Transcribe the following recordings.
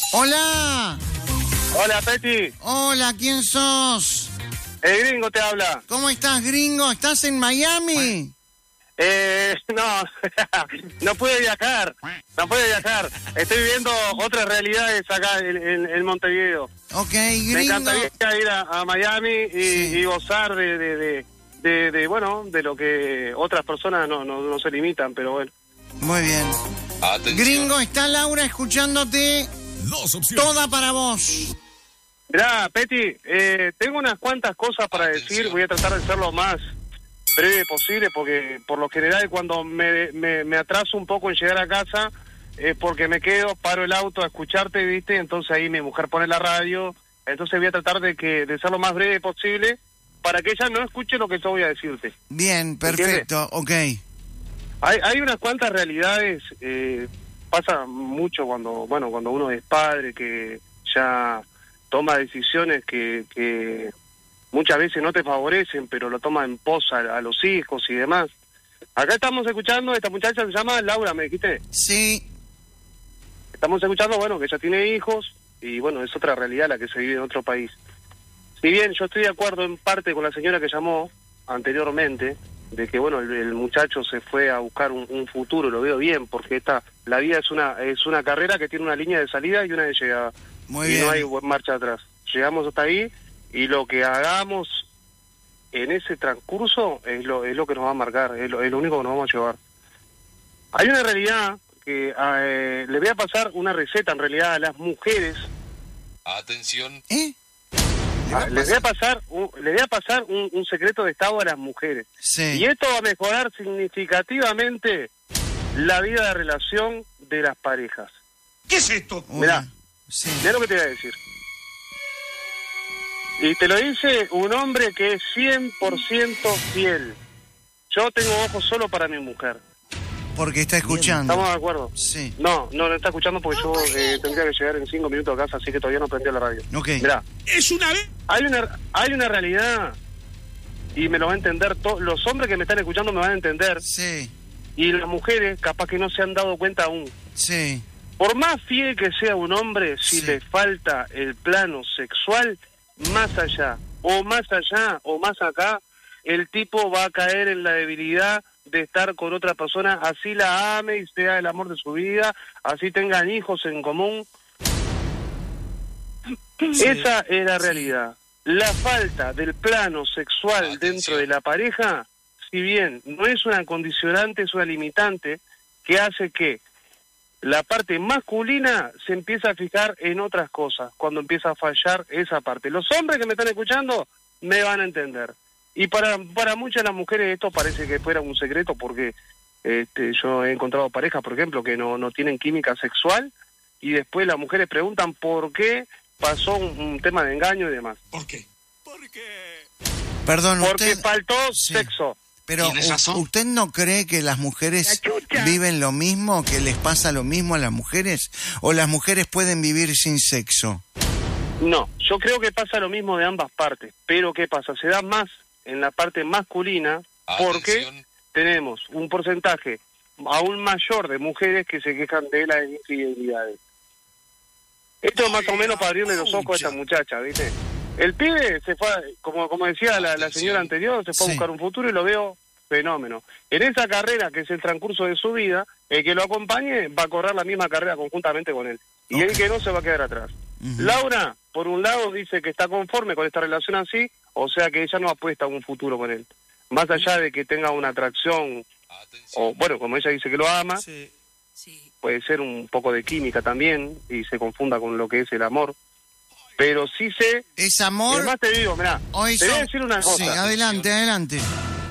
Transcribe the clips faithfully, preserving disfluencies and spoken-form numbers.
Hola. Hola, Peti. Hola, ¿quién sos? El gringo te habla. ¿Cómo estás, gringo? ¿Estás en Miami? Eh, no, no pude viajar, no pude viajar. Estoy viviendo otras realidades acá en, en, en Montevideo. Ok, gringo. Me encantaría ir a, a Miami y, sí. y gozar de, de, de, de, de, bueno, de lo que otras personas no, no, no se limitan, pero bueno. Muy bien. Atención. Gringo, está Laura escuchándote. Dos opciones. Toda para vos. Mirá, Peti, eh, tengo unas cuantas cosas para Atención. decir. Voy a tratar de ser lo más breve posible, porque por lo general cuando me, me, me atraso un poco en llegar a casa, es porque me quedo, paro el auto a escucharte, ¿viste? Entonces ahí mi mujer pone la radio. Entonces voy a tratar de que de ser lo más breve posible para que ella no escuche lo que yo voy a decirte. Bien, perfecto, ok. Hay, hay unas cuantas realidades, eh, pasa mucho cuando, bueno, cuando uno es padre, que ya toma decisiones que, que muchas veces no te favorecen, pero lo toma en pos a, a los hijos y demás. Acá estamos escuchando, esta muchacha se llama Laura, ¿me dijiste? Sí. Estamos escuchando, bueno, que ella tiene hijos y, bueno, es otra realidad la que se vive en otro país. Si bien yo estoy de acuerdo en parte con la señora que llamó anteriormente, de que, bueno, el, el muchacho se fue a buscar un, un futuro, lo veo bien, porque esta la vida es una es una carrera que tiene una línea de salida y una de llegada. Muy y bien. no hay marcha atrás. Llegamos hasta ahí y lo que hagamos en ese transcurso es lo es lo que nos va a marcar, es lo, es lo único que nos vamos a llevar. Hay una realidad que eh, le voy a pasar una receta en realidad a las mujeres. Atención. ¿Eh? Ah, les voy a pasar un, les voy a pasar un, un secreto de estado a las mujeres. Sí. Y esto va a mejorar significativamente la vida de relación de las parejas. ¿Qué es esto? Mirá, sí. mirá lo que te voy a decir. Y te lo dice un hombre que es cien por ciento fiel. Yo tengo ojos solo para mi mujer. Porque está escuchando. ¿Estamos de acuerdo? Sí. No, no, no está escuchando porque yo eh, tendría que llegar en cinco minutos a casa, así que todavía no prendí la radio. Ok. Mirá. Es una vez. Hay una, hay una realidad, y me lo va a entender, to- los hombres que me están escuchando me van a entender, Sí. y las mujeres capaz que no se han dado cuenta aún. Sí. Por más fiel que sea un hombre, si Sí. le falta el plano sexual, más allá, o más allá, o más acá, el tipo va a caer en la debilidad de estar con otra persona, así la ame y sea el amor de su vida, así tengan hijos en común. Sí. Esa es la realidad. La falta del plano sexual Atención. dentro de la pareja, si bien no es una condicionante, es una limitante que hace que la parte masculina se empieza a fijar en otras cosas, cuando empieza a fallar esa parte. Los hombres que me están escuchando me van a entender. Y para para muchas de las mujeres esto parece que fuera un secreto, porque este, yo he encontrado parejas, por ejemplo, que no, no tienen química sexual, y después las mujeres preguntan por qué pasó un, un tema de engaño y demás. ¿Por qué? Porque... Perdón, Porque usted... faltó Sí. sexo. Pero ¿Tienes u- razón? ¿usted no cree que las mujeres La chucha. viven lo mismo, que les pasa lo mismo a las mujeres? ¿O las mujeres pueden vivir sin sexo? No, yo creo que pasa lo mismo de ambas partes, pero ¿qué pasa? Se da más en la parte masculina porque Atención. tenemos un porcentaje aún mayor de mujeres que se quejan de las infidelidades. Esto es más o menos para abrirle los ojos a esta muchacha, ¿viste? El pibe se fue, a- como como decía la, la señora anterior, se fue Sí. a buscar un futuro y lo veo fenómeno. En esa carrera, que es el transcurso de su vida, el que lo acompañe va a correr la misma carrera conjuntamente con él. Y el Ok. que no se va a quedar atrás. Ujú. Laura, por un lado, dice que está conforme con esta relación así, o sea que ella no apuesta a un futuro con él. Más allá de que tenga una atracción, o bueno, como ella dice que lo ama, Sí. puede ser un poco de química también, y se confunda con lo que es el amor. Pero sí sé, ¿Es y amor? además te digo, mirá, ¿O te eso? voy a decir una cosa. Sí, adelante, adelante.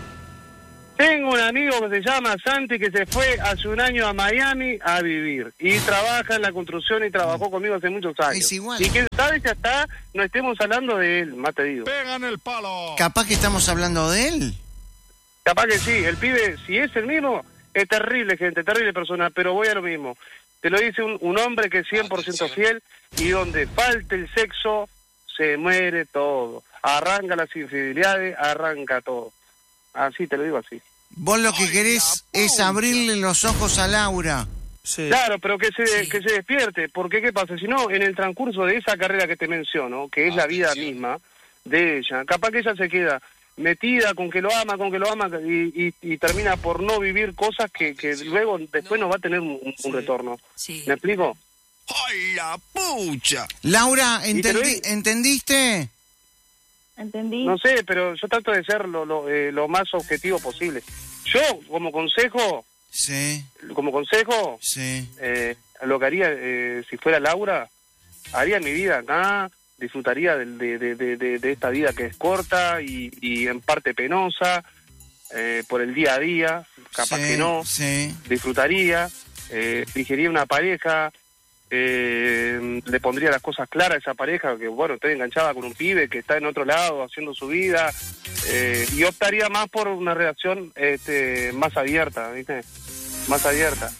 Tengo un amigo que se llama Santi que se fue hace un año a Miami a vivir y trabaja en la construcción y trabajó conmigo hace muchos años. Es igual. Y quién sabe si hasta no estemos hablando de él, más te digo. Pegan el palo. ¿Capaz que estamos hablando de él? Capaz que sí, el pibe, si es el mismo, es terrible gente, terrible persona, pero voy a lo mismo. Te lo dice un, un hombre que es cien por ciento Atención. fiel y donde falte el sexo, se muere todo. Arranca las infidelidades, arranca todo. Así te lo digo así. Vos lo que Ay, querés la es pucha. abrirle los ojos a Laura. Sí. Claro, pero que se, Sí. que se despierte, porque ¿qué pasa? Si no, en el transcurso de esa carrera que te menciono, que es la vida misma de ella, capaz que ella se queda metida con que lo ama, con que lo ama, y, y, y termina por no vivir cosas que, que luego después no va a tener un, un retorno. Sí. ¿Me explico? ¡Ay, la pucha! Laura, Y te lo ¿entendi- di- ¿entendiste? ¿Entendí? No sé, pero yo trato de ser lo, lo, eh, lo más objetivo posible. Yo, como consejo, Sí, como consejo, sí. eh, lo que haría, eh, si fuera Laura, haría mi vida acá, disfrutaría de, de, de, de, de- de esta vida que es corta y, y en parte penosa, eh, por el día a día, capaz sí, que no, Sí. disfrutaría, eh, elegiría una pareja, eh, le pondría las cosas claras a esa pareja, que bueno, estoy enganchada con un pibe que está en otro lado haciendo su vida, eh, y optaría más por una relación este, más abierta, ¿viste? Más abierta.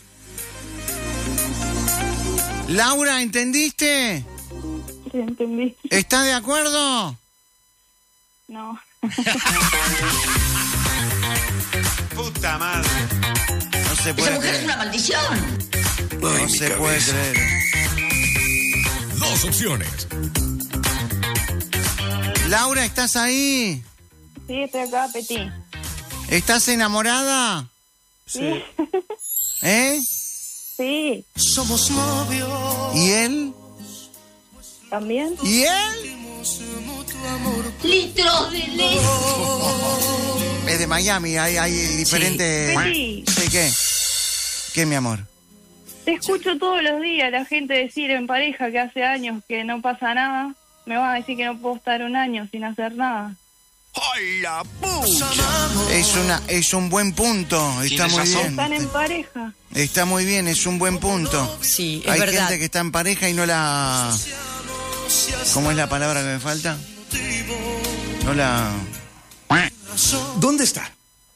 Laura, ¿entendiste? Sí, entendí. ¿Estás de acuerdo? No. ¡Puta madre! No se Esa puede mujer es creer. una maldición. No se puede creer. Dos opciones. Laura, ¿estás ahí? Sí, estoy acá, Petit. ¿Estás enamorada? Sí. ¿Eh? Sí, Somos novios. ¿Y él? ¿también? ¿Y él? Litros de leche. Es de Miami, hay, hay diferentes... Sí. Sí, ¿qué? ¿Qué, mi amor? Te escucho todos los días la gente decir en pareja que hace años que no pasa nada. Me van a decir que no puedo estar un año sin hacer nada. ¡Ay, la pucha! Es una, es un buen punto, está Tienes muy razón. bien. Están en pareja. Está muy bien, es un buen punto. Sí, es Hay verdad. gente que está en pareja y no la... ¿Cómo es la palabra que me falta? No la... ¿Dónde está?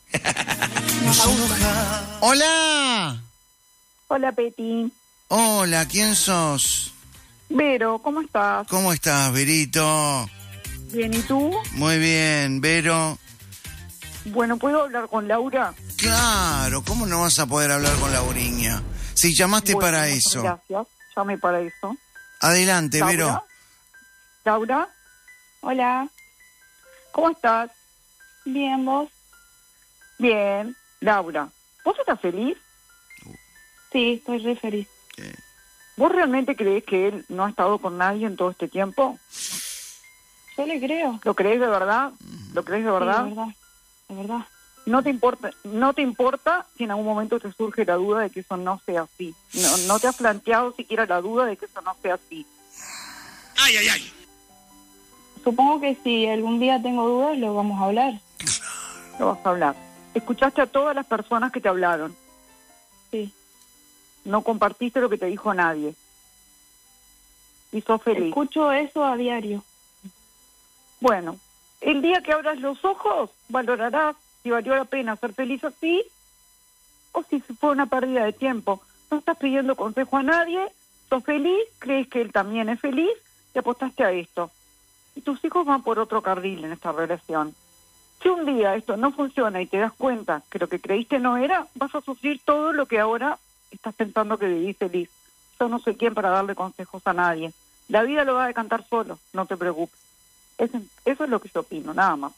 ¡Hola! Hola, Petit. Hola, ¿quién sos? Vero, ¿cómo estás? ¿Cómo estás, Verito? Bien, ¿y tú? Muy bien, Vero. Bueno, ¿puedo hablar con Laura? Claro, ¿cómo no vas a poder hablar con Lauriña? Si llamaste Bueno, para muchas eso. Gracias, llamé para eso. Adelante, ¿Laura? Vero. ¿Laura? Hola. ¿Cómo estás? Bien, ¿vos? Bien. Laura, ¿vos estás feliz? Sí, estoy re feliz. Eh. ¿Vos realmente crees que él no ha estado con nadie en todo este tiempo? Yo le creo. ¿Lo crees de verdad? ¿Lo crees de verdad? Sí, de verdad, de verdad. ¿No te importa, no te importa si en algún momento te surge la duda de que eso no sea así? No, no te has planteado siquiera la duda de que eso no sea así. ¡Ay, ay, ay! Supongo que si algún día tengo dudas, lo vamos a hablar. Lo vas a hablar. ¿Escuchaste a todas las personas que te hablaron? Sí. No compartiste lo que te dijo nadie. Y sos feliz. Escucho eso a diario. Bueno, el día que abras los ojos, valorarás si valió la pena ser feliz así o si fue una pérdida de tiempo. No estás pidiendo consejo a nadie, sos feliz, crees que él también es feliz y apostaste a esto. Y tus hijos van por otro carril en esta relación. Si un día esto no funciona y te das cuenta que lo que creíste no era, vas a sufrir todo lo que ahora estás pensando que vivís feliz. Yo no soy quien para darle consejos a nadie. La vida lo va a decantar solo, no te preocupes. Eso, eso es lo que yo opino, nada más.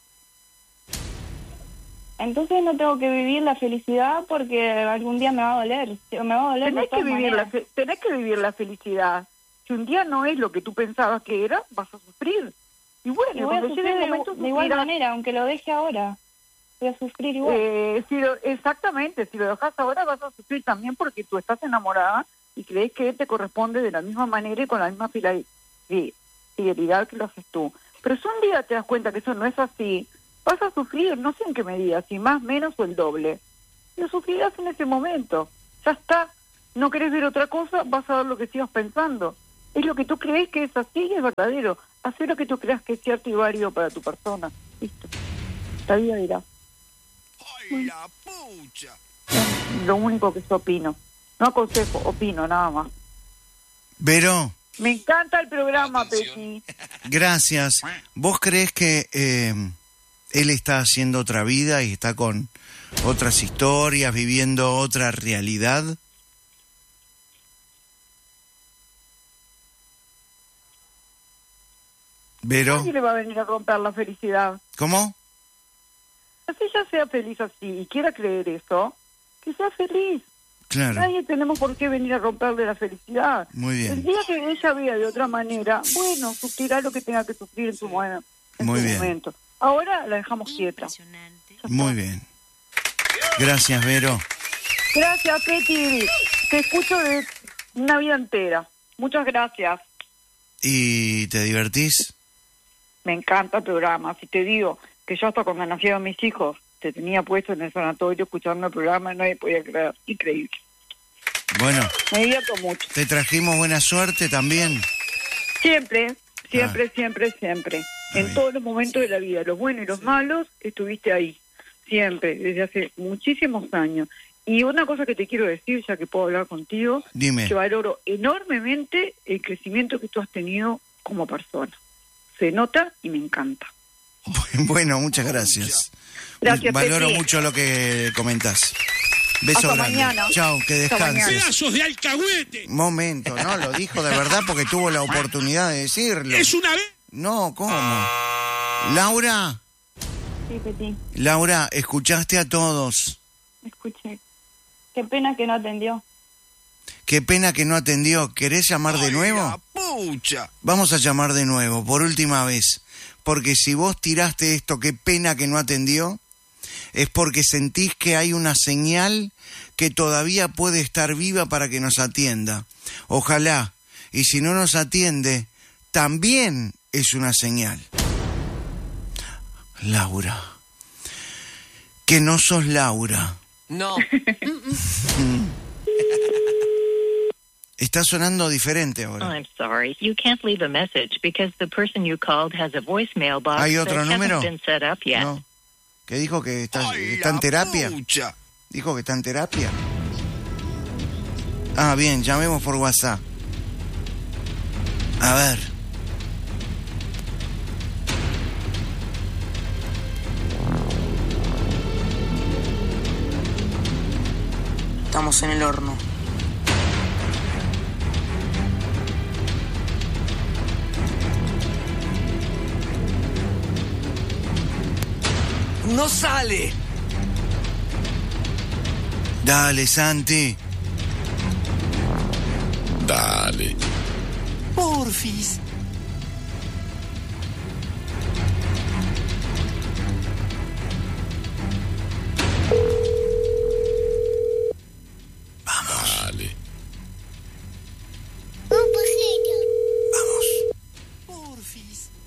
Entonces no tengo que vivir la felicidad porque algún día me va a doler. Me va a doler de Tenés que, todas vivir la maneras. fe- tenés que vivir la felicidad. Si un día no es lo que tú pensabas que era, vas a sufrir. Y bueno, Y voy a cuando sufrir llegue el de, momento de igual sufrirás. manera, aunque lo deje ahora. Voy a sufrir igual. Eh, si lo- exactamente, si lo dejas ahora vas a sufrir también porque tú estás enamorada y crees que él te corresponde de la misma manera y con la misma fila- fi- fidelidad que lo haces tú. Pero si un día te das cuenta que eso no es así, vas a sufrir, no sé en qué medida, si más, menos o el doble. Lo sufrirás en ese momento. Ya está. No querés ver otra cosa, vas a ver lo que sigas pensando. Es lo que tú crees que es así y es verdadero. Haz lo que tú creas que es cierto y válido para tu persona. Listo. La vida dirá. ¡Ay, la pucha! Es lo único que yo opino. No aconsejo, opino, nada más. Vero, Me encanta el programa, Peti. gracias. ¿Vos crees que eh, él está haciendo otra vida y está con otras historias, viviendo otra realidad? Vero, Nadie le va a venir a romper la felicidad. ¿cómo? Si ella sea feliz así y quiera creer eso, que sea feliz. Claro, Nadie tenemos por qué venir a romperle la felicidad. muy El bien, día que ella vea de otra manera, bueno, sufrirá lo que tenga que sufrir en su, mo- en Muy su bien. momento. Ahora la dejamos quieta. Ya está. muy bien. Gracias, Vero. Gracias, Peti. Te escucho de una vida entera. Muchas gracias. ¿Y te divertís? Me encanta el programa. Si te digo que yo hasta cuando nacieron mis hijos te tenía puesto en el sanatorio escuchando el programa, nadie podía creer. Increíble. Bueno, Me divierto mucho. te trajimos buena suerte también. Siempre, siempre, siempre, siempre. En bien. todos los momentos de la vida, los buenos y los malos, estuviste ahí. Siempre, desde hace muchísimos años. Y una cosa que te quiero decir, ya que puedo hablar contigo, Dime. que valoro enormemente el crecimiento que tú has tenido como persona. Se nota y me encanta. Bueno, muchas gracias. Gracias, Valoro Peti. mucho lo que comentás. Beso Hasta grande. mañana. Chao, que Hasta mañana. descanses. ¡Pedazos de alcahuete! Momento, no, lo dijo de verdad porque tuvo la oportunidad de decirlo. ¡Es una vez! No, ¿cómo? Laura, Sí, Peti, Laura, escuchaste a todos. escuché. Qué pena que no atendió. Qué pena que no atendió. ¿Querés llamar de ¡Ay, nuevo? la pucha! Vamos a llamar de nuevo, por última vez. Porque si vos tiraste esto, qué pena que no atendió, es porque sentís que hay una señal que todavía puede estar viva para que nos atienda. Ojalá. Y si no nos atiende, también es una señal. Laura. Que no sos Laura. No. Está sonando diferente ahora. I'm sorry. You can't leave a message because the person you called has a voicemail box ¿Hay otro that número? hasn't been set up yet. No. ¿Qué dijo que está, ¡Ay, está en la terapia? pucha! Dijo que está en terapia. Ah, bien, llamemos por WhatsApp. A ver. Estamos en el horno. ¡No sale! Dale, Santi. Dale. Porfis. Dale. Vamos. Porfis.